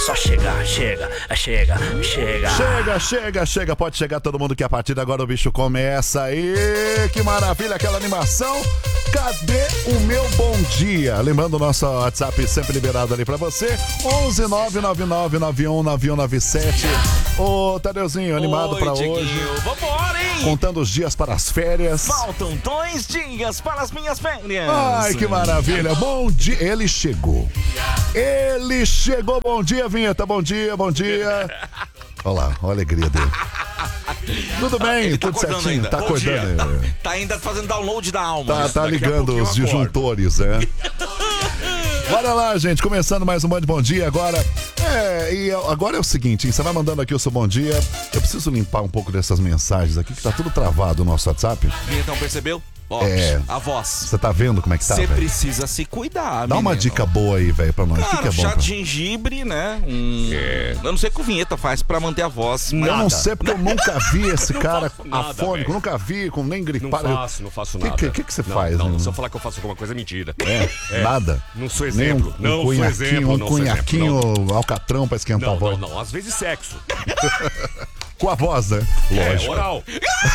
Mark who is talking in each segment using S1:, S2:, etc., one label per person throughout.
S1: só chegar, chega.
S2: Chega, pode chegar todo mundo que a partir de agora o bicho começa aí. Que maravilha, aquela animação. Cadê o meu bom dia? Lembrando o nosso WhatsApp sempre liberado ali pra você, 11999919197. Ô, Tadeuzinho, animado pra hoje.
S1: Vambora, hein?
S2: Contando os dias para as férias.
S1: Faltam 2 dias para as minhas férias.
S2: Ai, que maravilha. Bom dia. Ele chegou. Bom dia, vinheta. Bom dia. Olha lá, olha a alegria dele. Tudo bem, tudo certinho.
S3: Ainda.
S2: Tá acordando.
S3: Tá ainda fazendo download da alma.
S2: Tá ligando os disjuntores, né? Bora lá, gente, começando mais um Bom Dia agora. Agora é o seguinte, hein? Você vai mandando aqui o seu bom dia. Eu preciso limpar um pouco dessas mensagens aqui, que tá tudo travado no nosso WhatsApp.
S3: Então, percebeu? A voz.
S2: Você tá vendo como é que tá,
S3: Você
S2: velho?
S3: precisa se cuidar,
S2: Dá uma dica boa aí, velho, pra nós.
S3: Cara,
S2: o que é bom?
S3: chá de gengibre, né? Eu não sei o que o Vinheta faz pra manter a voz.
S2: Eu não sei, porque eu nunca vi esse cara
S4: nada,
S2: afônico,
S4: véio.
S2: nunca vi, com nem gripado.
S4: Não faço nada.
S2: O que você faz?
S4: Não,
S2: né?
S4: se eu falar que eu faço alguma coisa, é mentira.
S2: Nada?
S4: Não sou
S2: Nem
S4: exemplo.
S2: um
S4: Não sou
S2: cunhaquinho,
S4: exemplo.
S2: um cunhaquinho alcatrão pra esquentar a voz.
S4: Não. Às vezes sexo.
S2: Com a voz, né? Lógico.
S4: Oral.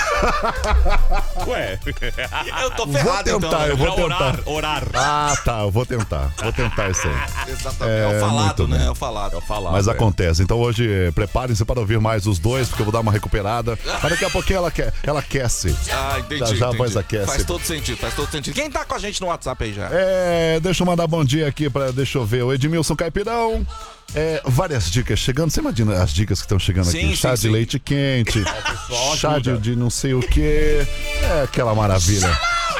S4: Ué.
S3: Eu tô ferrado,
S2: eu vou tentar.
S4: Orar.
S2: Ah, tá, eu vou tentar isso aí.
S3: Exatamente. É o falado, né? É o falado.
S2: Mas acontece. Então hoje, preparem-se para ouvir mais os dois, porque eu vou dar uma recuperada. Mas daqui a pouquinho ela aquece.
S3: Ah, entendi.
S2: Já a voz aquece.
S3: Faz todo sentido. Quem tá com a gente no WhatsApp aí já?
S2: Deixa eu mandar bom dia aqui deixa eu ver. O Edmilson Caipirão. Várias dicas chegando. Você imagina as dicas que estão chegando aqui? Chá de leite quente, chá de não sei o que. Aquela maravilha.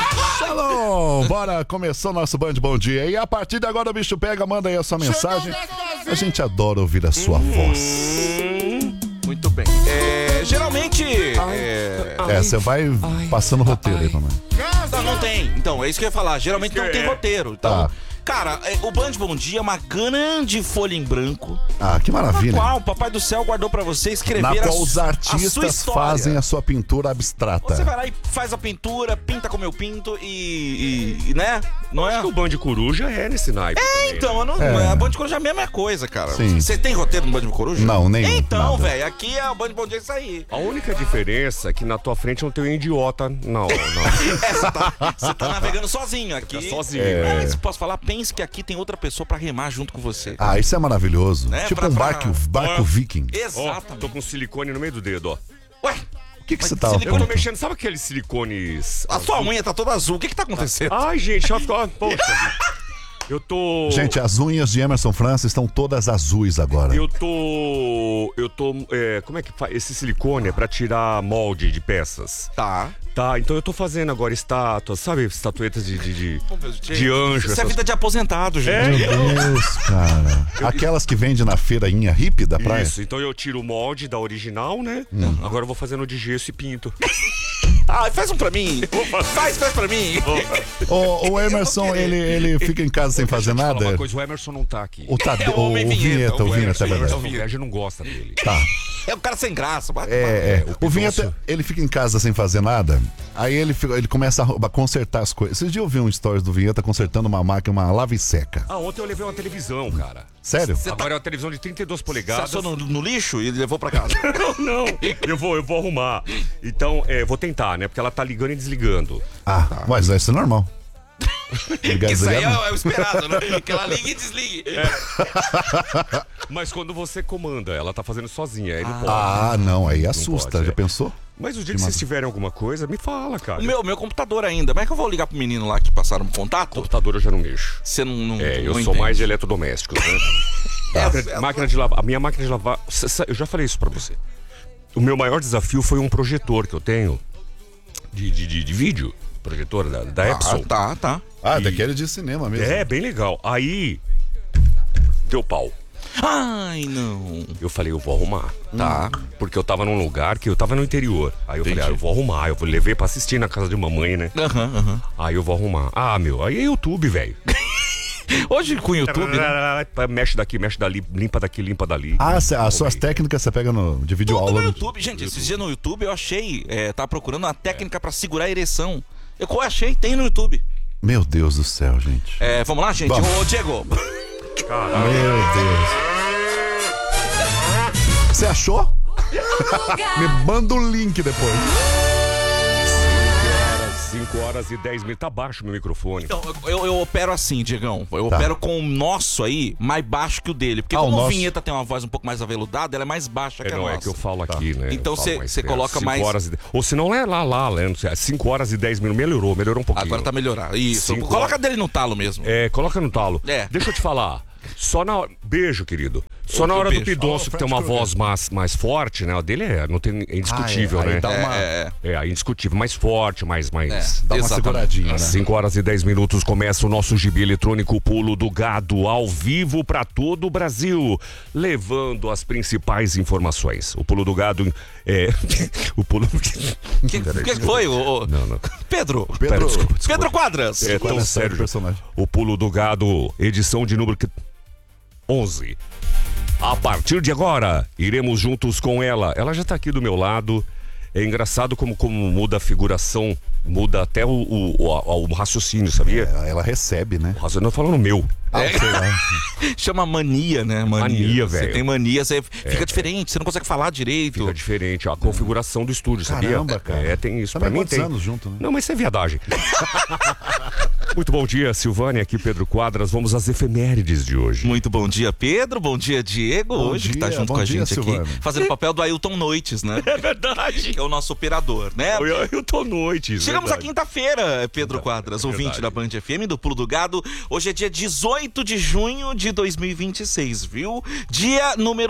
S2: Shalom! Bora, começou o nosso Bom Dia. E a partir de agora o bicho pega, manda aí a sua mensagem. A gente adora ouvir a sua voz.
S3: Muito bem. Geralmente.
S2: Você vai passando o roteiro aí também.
S3: Não tem. Então, é isso que eu ia falar. Geralmente não tem roteiro. Então. Cara, o Bom Dia é uma grande folha em branco.
S2: Que maravilha.
S3: Na qual o Papai do Céu guardou pra você escrever
S2: na qual os artistas fazem a sua pintura abstrata.
S3: Você vai lá e faz a pintura, pinta como eu pinto e né? Não
S4: Acho que o Band Coruja é nesse naipe.
S3: Então, a Band Coruja é a mesma coisa, cara.
S2: Sim.
S3: Você tem roteiro no Band Coruja?
S2: Não, nenhum.
S3: Então, velho, aqui é o Bom Dia isso aí.
S4: A única diferença é que na tua frente não tem um idiota. Não.
S3: Você tá navegando sozinho aqui.
S4: Tá sozinho.
S3: Mas posso falar, pense que aqui tem outra pessoa pra remar junto com você.
S2: Isso é maravilhoso.
S3: Né?
S2: Tipo um barco viking.
S3: Exatamente.
S4: Tô com silicone no meio do dedo, ó.
S3: Ué?
S2: O que você tá...
S4: Eu tô mexendo, sabe aqueles silicones...
S3: A sua unha tá toda azul, o que tá acontecendo?
S4: Ai, gente, poxa... Eu tô...
S2: Gente, as unhas de Emerson França estão todas azuis agora.
S4: Eu tô... como é que faz? Esse silicone é pra tirar molde de peças.
S3: Tá,
S4: então eu tô fazendo agora estátuas, sabe? Estatuetas de anjo.
S3: Isso é vida de aposentado, gente.
S2: Meu Deus, cara. Aquelas que vende na feirinha hippie da praia?
S4: Isso, então eu tiro o molde da original, né? Agora eu vou fazendo de gesso e pinto.
S3: Faz um pra mim. Faz pra mim.
S2: O Emerson, ele fica em casa sem fazer nada?
S4: Uma coisa, o Emerson não tá aqui.
S2: O Vinheta, é verdade.
S4: O Vinheta não gosta dele.
S2: Tá.
S3: É o cara sem graça.
S2: O Vinheta, ele fica em casa sem fazer nada, aí ele começa a consertar as coisas. Esses dias eu vi um stories do Vinheta consertando uma máquina, uma lava e seca.
S4: Ontem eu levei uma televisão, cara.
S2: Sério?
S4: Agora é uma televisão de 32 polegadas.
S3: Você achou no lixo e levou pra casa?
S4: Não. Eu vou arrumar. Então, vou tentar, né? Porque ela tá ligando e desligando.
S2: Mas isso é normal.
S3: Isso aí é o esperado, né? Que ela ligue e desligue.
S4: Mas quando você comanda, ela tá fazendo sozinha. Aí não pode.
S2: Não, aí assusta.
S4: Pode,
S2: já pensou?
S4: Mas o dia que vocês tiverem alguma coisa, me fala, cara.
S3: O meu computador ainda. Como é que eu vou ligar pro menino lá que passaram um contato?
S4: Computador eu já não mexo.
S3: Você não
S4: eu
S3: não
S4: sou
S3: entende.
S4: mais de eletrodomésticos, né? Máquina de lavar. A minha máquina de lavar... Eu já falei isso pra você. O meu maior desafio foi um projetor que eu tenho de vídeo. Projetor da Epson.
S3: Tá.
S2: Daquele de cinema mesmo.
S4: Bem legal. Aí... Deu pau.
S3: Ai, não.
S4: Eu falei, eu vou arrumar.
S3: Tá.
S4: Porque eu tava num lugar que eu tava no interior. Aí eu falei, eu vou arrumar. Eu levei pra assistir na casa de mamãe, né? Aí eu vou arrumar. Aí é YouTube, velho.
S3: Hoje com o YouTube, né?
S4: Mexe daqui, mexe dali, limpa daqui, limpa dali.
S2: As suas técnicas você pega de vídeo
S3: Tudo
S2: aula
S3: no YouTube, gente. Esses dias no YouTube eu achei, tava procurando uma técnica pra segurar a ereção. Eu achei, tem no YouTube.
S2: Meu Deus do céu, gente.
S3: Vamos lá, gente. Ô, Diego.
S4: Caralho.
S2: Meu Deus. Você achou? Me manda o link depois.
S4: 5 horas e 10 minutos. Tá baixo meu microfone.
S3: Então, eu opero assim, Diegão. Eu opero com o nosso aí mais baixo que o dele. Porque como o Vinheta tem uma voz um pouco mais aveludada, ela é mais baixa que a nossa.
S4: É que eu falo aqui, né?
S3: Então você coloca mais...
S4: 5 horas e... Ou se não é lá, né? 5 horas e 10 minutos. Melhorou um pouquinho.
S3: Agora tá melhorando. Isso. Coloca dele no talo mesmo.
S4: Coloca no talo.
S3: É.
S4: Deixa eu te falar. Só na hora... Beijo, querido. Só na hora do Pidoncio, que tem uma voz mais forte, né? A dele não tem, é indiscutível, né? É indiscutível. Mais forte, mais...
S2: Dá uma seguradinha, né?
S4: 5 horas e 10 minutos começa o nosso gibi eletrônico Pulo do Gado, ao vivo para todo o Brasil, levando as principais informações. O Pulo do Gado o Pulo...
S3: O que foi?
S4: Não.
S3: Pedro.
S4: Desculpa.
S3: Pedro Quadras.
S4: É tão sério.
S2: Personagem.
S4: O Pulo do Gado, edição de número 11. A partir de agora, iremos juntos com ela. Ela já tá aqui do meu lado. É engraçado como muda a figuração, muda até o raciocínio, sabia?
S2: Ela recebe, né?
S4: O raciocínio, não falando meu.
S2: Sei lá.
S3: Chama mania, né?
S4: Mania, velho.
S3: Você tem mania, você fica diferente, você não consegue falar direito.
S4: Fica diferente. A configuração do estúdio, sabia?
S2: Caramba, cara.
S4: Tem isso.
S2: Também
S4: Pra mim tem.
S2: anos junto, né?
S4: Não, mas isso é viadagem. Muito bom dia, Silvânia, aqui Pedro Quadras. Vamos às efemérides de hoje.
S3: Muito bom dia, Pedro. Bom dia, Diego. Hoje que tá junto com a gente
S2: Silvânia.
S3: aqui, fazendo o papel do Ailton Noites, né?
S4: É verdade.
S3: Que é o nosso operador, né?
S4: Eu tô noites.
S3: Chegamos à quinta-feira, Pedro Quadras, ouvinte
S4: verdade.
S3: da Band FM, do Pulo do Gado. Hoje é dia 18 de junho de 2026, viu? Dia número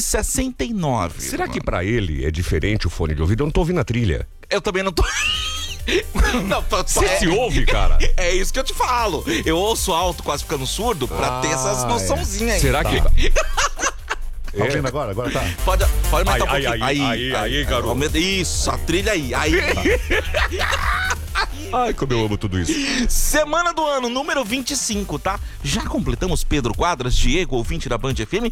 S3: 169.
S4: Será que pra ele é diferente o fone de ouvido? Eu não tô ouvindo a trilha.
S3: Eu também não tô... Não,
S4: Você se ouve, cara?
S3: É isso que eu te falo. Eu ouço alto, quase ficando surdo, pra ter essas noçãozinhas aí.
S4: Será que...
S2: Tá ouvindo agora? Agora tá.
S3: Pode aumentar um pouquinho.
S4: Aí, garoto.
S3: Aumenta. Isso, a trilha aí.
S4: Ai, como eu amo tudo isso.
S3: Semana do ano, número 25, tá? Já completamos, Pedro Quadras, Diego, ouvinte da Band FM,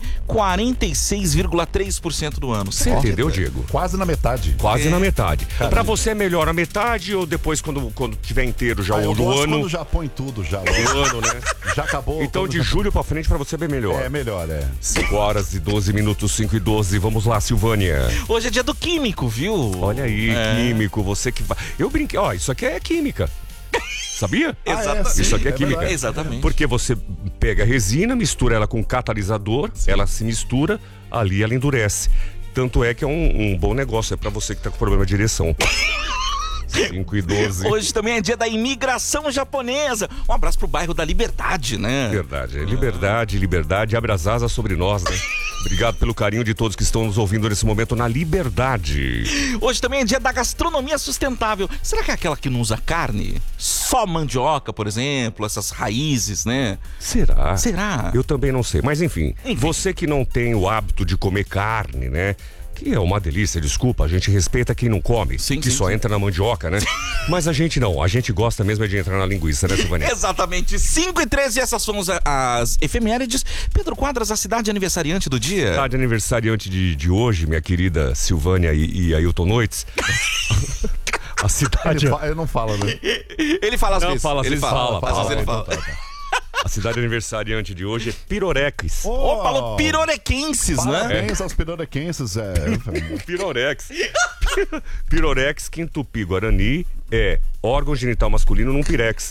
S3: 46,3% do ano.
S4: Você entendeu, Diego?
S2: Quase na metade.
S4: Quase na metade.
S2: Caramba.
S4: Pra você é melhor a metade ou depois quando tiver inteiro já
S2: Eu
S4: o do
S2: gosto
S4: ano?
S2: quando já põe tudo, já.
S4: O ano, né?
S2: Já acabou.
S4: Então
S2: quando
S4: de
S2: já...
S4: julho pra frente pra você é bem melhor.
S2: É melhor,
S4: 5 horas e 12 minutos, 5 e 12. Vamos lá, Silvânia.
S3: Hoje é dia do químico, viu?
S4: Olha aí, químico, você que vai... Eu brinquei, isso aqui é química. Sabia?
S3: Exatamente.
S4: Isso aqui é química.
S2: verdade.
S3: Exatamente.
S4: Porque você pega a resina, mistura ela com catalisador, ela se mistura, ali ela endurece. Tanto é que é um bom negócio, é pra você que tá com problema de direção. 5 e 12.
S3: Hoje também é dia da imigração japonesa. Um abraço pro bairro da Liberdade, né?
S4: Verdade, liberdade, abre as asas sobre nós, né? Obrigado pelo carinho de todos que estão nos ouvindo nesse momento na Liberdade.
S3: Hoje também é dia da gastronomia sustentável. Será que é aquela que não usa carne? Só mandioca, por exemplo, essas raízes, né?
S4: Será? Eu também não sei, mas enfim, você que não tem o hábito de comer carne, né? Que é uma delícia, desculpa, a gente respeita quem não come, que só entra na mandioca, né? Mas a gente não, a gente gosta mesmo é de entrar na linguiça, né, Silvânia?
S3: Exatamente, 5 e 13, essas são as efemérides. Pedro Quadras, a cidade aniversariante do dia.
S4: Cidade aniversariante de hoje, minha querida Silvânia e Ailton Noites. A cidade...
S2: Ele não fala, né?
S3: Ele fala às vezes.
S4: Ele fala.
S2: Tá.
S4: A cidade aniversariante de hoje é Pirorex.
S3: Ô, falou pirorequenses, né?
S2: Parabéns aos pirorequenses.
S4: Pirorex. Pirorex, que em Tupi-Guarani é órgão genital masculino num pirex.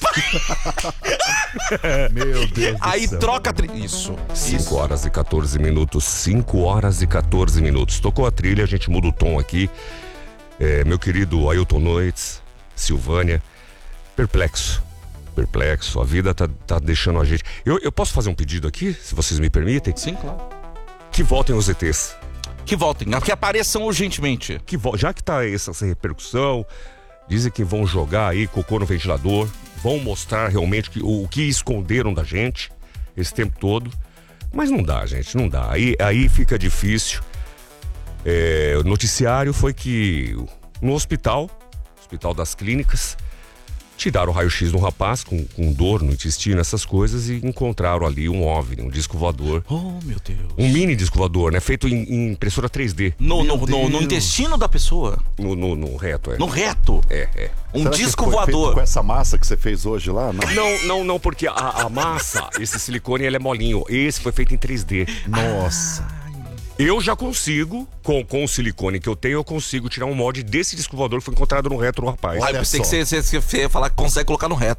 S2: Meu Deus do
S3: Aí
S2: céu.
S3: troca a Isso.
S4: 5 horas e 14 minutos. 5 horas e 14 minutos. Tocou a trilha, a gente muda o tom aqui. Meu querido Ailton Noites, Silvânia, perplexo, a vida tá deixando a gente... Eu posso fazer um pedido aqui, se vocês me permitem?
S3: Sim, claro.
S4: Que voltem os ETs.
S3: Que voltem, que apareçam urgentemente.
S4: Já que tá essa repercussão, dizem que vão jogar aí cocô no ventilador, vão mostrar realmente o que esconderam da gente esse tempo todo. Mas não dá, gente, não dá. Aí fica difícil. O noticiário foi que no hospital das clínicas, tiraram o raio-x de um rapaz com dor no intestino, essas coisas, e encontraram ali um OVNI, um disco voador.
S3: Oh, meu Deus.
S4: Um mini disco voador, né? Feito em impressora 3D.
S3: No intestino da pessoa?
S4: No reto,
S3: No reto?
S4: É.
S3: Um
S2: Será
S3: disco
S2: que foi
S3: voador.
S2: feito com essa massa que você fez hoje lá?
S4: Não, porque a massa, esse silicone, ele é molinho. Esse foi feito em 3D.
S2: Nossa.
S4: Eu já consigo, com o silicone que eu tenho, eu consigo tirar um molde desse disco voador que foi encontrado no reto do rapaz.
S3: Ah, eu pensei que você ia falar que consegue colocar no reto.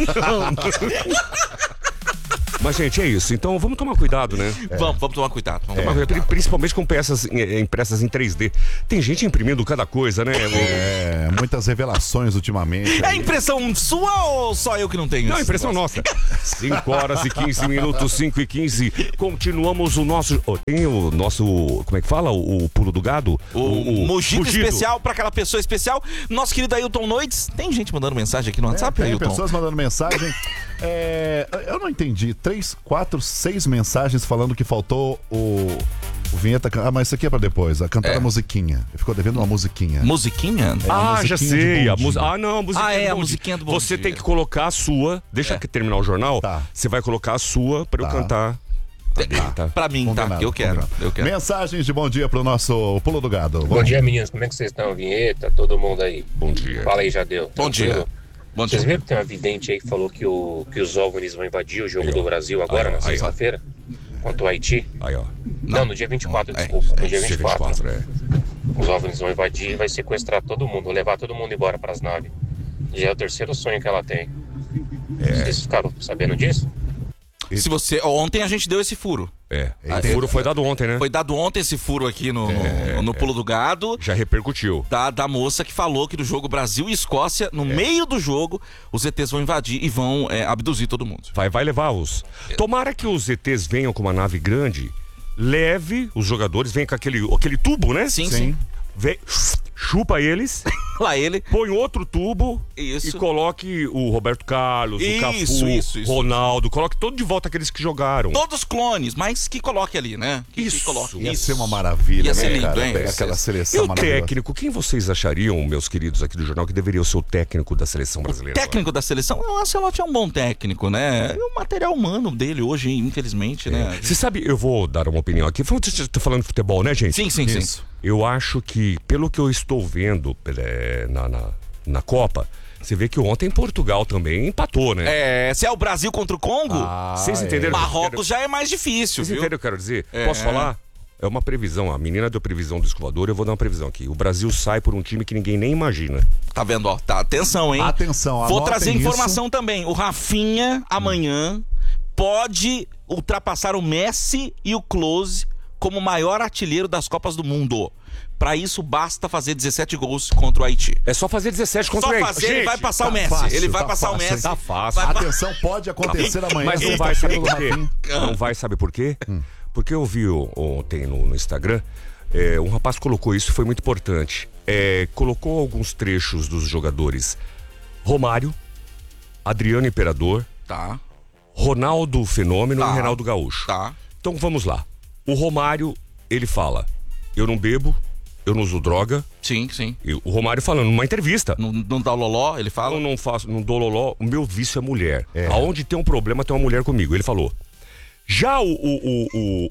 S4: Mas, gente, é isso. Então, vamos tomar cuidado, né?
S3: Vamos tomar cuidado.
S4: Principalmente com peças impressas em 3D. Tem gente imprimindo cada coisa, né?
S2: Muitas revelações ultimamente.
S3: É impressão sua ou só eu que não tenho?
S4: Não, impressão nossa. 5 horas e 15 minutos, 5 e 15. Continuamos o nosso... tem o nosso... Como é que fala? O pulo do gado?
S3: O Mugito especial pra aquela pessoa especial. Nosso querido Ailton Noites. Tem gente mandando mensagem aqui no WhatsApp,
S2: Tem
S3: Ailton?
S2: pessoas mandando mensagem. Eu não entendi. 3, 4, 6 mensagens falando que faltou o vinheta. Mas isso aqui é pra depois. A cantar a musiquinha. Ficou devendo uma musiquinha.
S3: Musiquinha?
S4: Já sei. A musiquinha
S3: a musiquinha do Bom
S4: Você
S3: Dia.
S4: tem que colocar a sua. Deixa que terminar o jornal.
S2: Tá.
S4: Você vai colocar a sua pra eu cantar. Tá.
S3: Pra mim,
S2: Combinado,
S3: tá? Eu quero.
S2: Mensagens de bom dia pro nosso Pulo do Gado.
S5: Bom dia, meninos. Como é que vocês estão? Vinheta, todo mundo aí.
S4: Bom dia.
S5: Fala aí, Jadeu.
S3: Bom dia. Bom
S5: Vocês
S3: dia.
S5: viram que tem uma vidente aí que falou que os OVNIs vão invadir o jogo do Brasil agora,
S4: Aí, ó.
S5: na sexta-feira? Contra o Haiti?
S4: Aí, ó.
S5: Não, no dia 24, desculpa. No dia 24.
S4: é.
S5: Os OVNIs vão invadir e vai sequestrar todo mundo, levar todo mundo embora pras naves. Já é o terceiro sonho que ela tem. Vocês ficaram sabendo disso?
S3: Se você... Ontem a gente deu esse furo.
S4: O furo foi dado ontem, né?
S3: Foi dado ontem esse furo aqui no Pulo do Gado.
S4: Já repercutiu.
S3: Da moça que falou que do jogo Brasil e Escócia, no meio do jogo, os ETs vão invadir e vão abduzir todo mundo.
S4: Vai levar os... Tomara que os ETs venham com uma nave grande, leve os jogadores, vem com aquele tubo, né?
S3: Sim.
S4: Vem, chupa eles,
S3: Lá ele.
S4: põe outro tubo
S3: Isso.
S4: e coloque o Roberto Carlos, o Cafu,
S3: Isso.
S4: Ronaldo, coloque todo de volta aqueles que jogaram.
S3: Todos clones, mas que coloque ali, né? Que
S4: Isso.
S3: coloque.
S2: Ia ser uma maravilha,
S3: Ia ser
S2: né,
S3: lindo,
S2: cara?
S3: hein?
S2: Pegar aquela
S4: E
S2: seleção
S4: o
S2: maravilhosa.
S4: técnico, quem vocês achariam, meus queridos aqui do jornal, que deveria ser o técnico da seleção brasileira?
S3: Técnico da seleção, o Ancelotti é um bom técnico, né? E o material humano dele hoje, infelizmente, né?
S4: Você sabe, eu vou dar uma opinião aqui. Você tá falando de futebol, né, gente?
S3: Sim.
S2: Isso.
S4: Eu acho que, pelo que eu estou vendo na Copa, você vê que ontem Portugal também empatou, né?
S3: Se é o Brasil contra o Congo,
S4: Vocês entenderam?
S3: Marrocos já é mais difícil,
S4: Vocês
S3: viu?
S4: entenderam o que eu quero dizer? Posso falar? É uma previsão. A menina deu previsão do escovador, eu vou dar uma previsão aqui. O Brasil sai por um time que ninguém nem imagina.
S3: Tá vendo, ó? Tá, atenção, hein?
S2: Atenção,
S3: Vou
S2: anotem
S3: trazer
S2: isso.
S3: informação também. O Rafinha, amanhã, pode ultrapassar o Messi e o Klose como o maior artilheiro das Copas do Mundo. Pra isso, basta fazer 17 gols contra o Haiti.
S4: É só fazer 17 contra
S3: Só
S4: o
S3: fazer,
S4: Gente,
S3: ele vai passar o Messi.
S2: fácil,
S3: Ele vai
S2: tá
S3: passar o
S2: fácil,
S3: Messi.
S4: tá fácil.
S3: Vai-
S2: Atenção, pode acontecer amanhã.
S4: Mas não vai, sabe por quê?
S2: Rafinha.
S4: Não vai, sabe por quê? Porque eu vi ontem no Instagram, um rapaz colocou isso, foi muito importante. Colocou alguns trechos dos jogadores Romário, Adriano Imperador,
S3: Tá,
S4: Ronaldo Fenômeno
S3: Tá.
S4: e Reinaldo Gaúcho.
S3: tá.
S4: Então vamos lá. O Romário, ele fala, eu não bebo, eu não uso droga.
S3: Sim.
S4: E o Romário falando numa entrevista.
S3: Não dá o loló, ele fala.
S4: Eu não dou loló, o meu vício é mulher. Aonde tem um problema, tem uma mulher comigo. Ele falou. Já o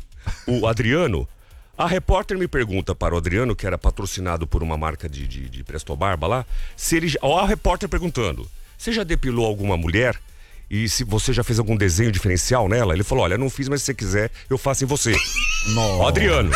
S4: Adriano, a repórter me pergunta para o Adriano, que era patrocinado por uma marca de Presto Barba lá, se ele. Ó, a repórter perguntando: você já depilou alguma mulher? E se você já fez algum desenho diferencial nela? Ele falou: olha, não fiz, mas se você quiser, eu faço em você. Ó, Adriano.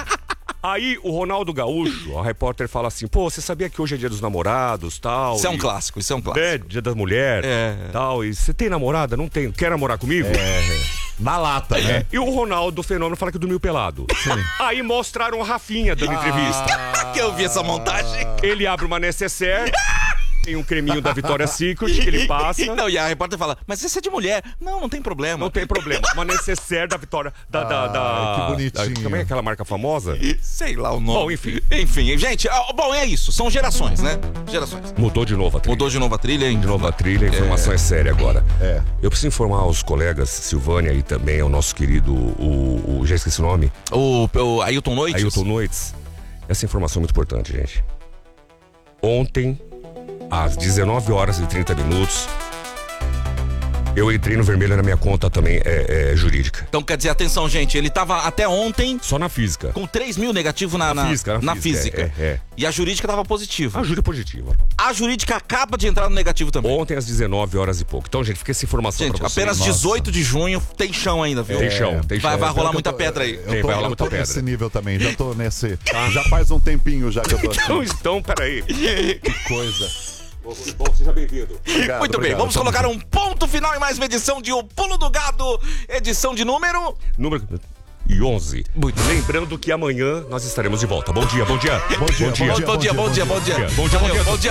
S4: Aí o Ronaldo Gaúcho, a repórter fala assim: pô, você sabia que hoje é dia dos namorados, tal?
S3: Isso é um clássico, isso é um clássico.
S4: É, dia da mulher, tal. E você tem namorada? Não tem. Quer namorar comigo?
S2: Na lata, né?
S4: E o Ronaldo Fenômeno fala que dormiu pelado. Aí mostraram o Rafinha dando entrevista.
S3: Que eu vi essa montagem.
S4: Ele abre uma necessaire, tem um creminho da Vitória Secret que ele passa.
S3: Não, e a repórter fala, mas esse é de mulher. Não tem problema.
S4: Não tem problema. Uma necessaire da Vitória.
S2: que bonitinho.
S4: Como é aquela marca famosa?
S3: Sei lá o nome.
S4: Bom, enfim.
S3: Enfim, gente, bom, é isso. São gerações, né? Gerações.
S4: Mudou de novo a trilha.
S3: Mudou de novo a trilha, hein?
S4: De novo a trilha, a informação é séria agora.
S2: É.
S4: Eu preciso informar aos colegas, Silvânia e também ao nosso querido, já esqueci o nome,
S3: O Ailton Noites.
S4: Ailton Noites. Essa informação é muito importante, gente. Ontem, às 19 horas e 30 minutos, Eu entrei no vermelho na minha conta também, jurídica.
S3: Então quer dizer, atenção, gente, ele tava até ontem
S4: Só na física.
S3: com 3 mil negativo na física. E a jurídica tava positiva.
S4: A jurídica positiva.
S3: A jurídica acaba de entrar no negativo também.
S4: Ontem às 19 horas e pouco. Então, gente, fica essa informação
S3: Gente,
S4: pra vocês.
S3: apenas 18 de junho tem chão ainda, viu?
S4: Tem chão.
S3: Vai rolar muita pedra aí.
S4: Vai rolar muita
S2: tô nesse
S4: pedra.
S2: nível também, já tô nesse. Já faz um tempinho já que eu tô assim.
S4: Então, peraí.
S2: Que coisa.
S4: Bom, seja bem-vindo.
S2: Obrigado,
S3: Muito bem,
S2: obrigado,
S3: vamos
S2: tamo
S3: colocar
S2: junto.
S3: um ponto final em mais uma edição de O Pulo do Gado, edição de número...
S4: Número 11. Lembrando que amanhã nós estaremos de volta. Bom dia, bom dia.
S2: Bom dia,
S3: Bom dia.
S4: Bom dia.